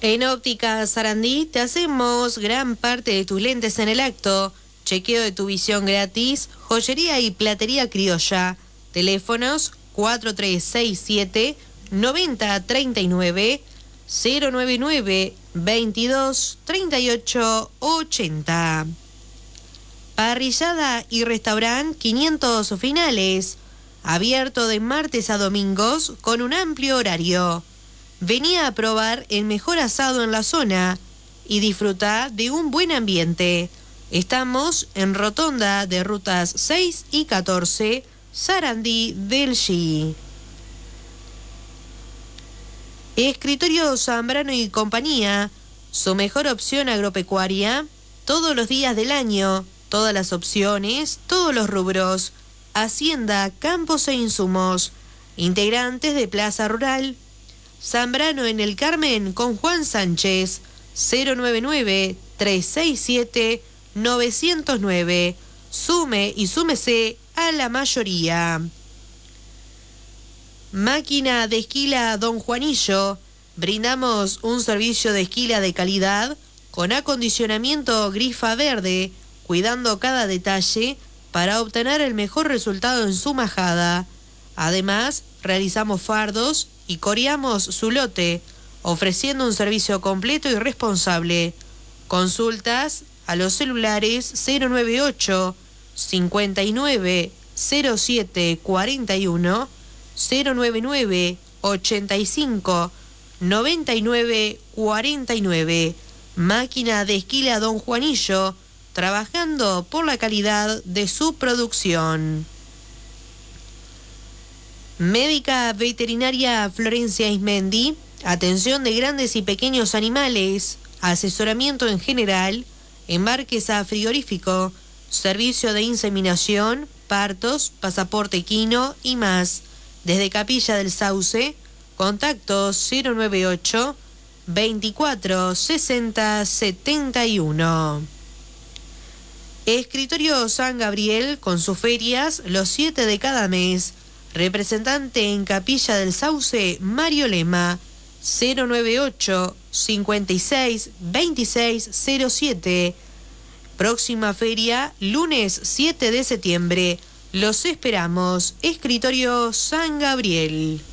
En Óptica Sarandí te hacemos gran parte de tus lentes en el acto. Chequeo de tu visión gratis, joyería y platería criolla. Teléfonos 4367-9039, 099-223880. Parrillada y restaurante 500 finales. Abierto de martes a domingos con un amplio horario. Vení a probar el mejor asado en la zona y disfruta de un buen ambiente. Estamos en Rotonda de Rutas 6 y 14, Sarandí del G. Escritorio Zambrano y Compañía, su mejor opción agropecuaria, todos los días del año, todas las opciones, todos los rubros, hacienda, campos e insumos, integrantes de Plaza Rural. Zambrano en el Carmen con Juan Sánchez, 099-367-909. Sume y súmese a la mayoría. Máquina de esquila Don Juanillo. Brindamos un servicio de esquila de calidad con acondicionamiento grifa verde, cuidando cada detalle para obtener el mejor resultado en su majada. Además, realizamos fardos y coreamos su lote, ofreciendo un servicio completo y responsable. Consultas a los celulares 098 59 07 41, 099 85 99 49. Máquina de esquila Don Juanillo, trabajando por la calidad de su producción. Médica Veterinaria Florencia Ismendi, atención de grandes y pequeños animales, asesoramiento en general, embarques a frigorífico, servicio de inseminación, partos, pasaporte equino y más. Desde Capilla del Sauce, contactos 098 24 60 71. Escritorio San Gabriel con sus ferias los 7 de cada mes. Representante en Capilla del Sauce, Mario Lema, 098 56 26 07. Próxima feria, lunes 7 de septiembre. Los esperamos. Escritorio San Gabriel.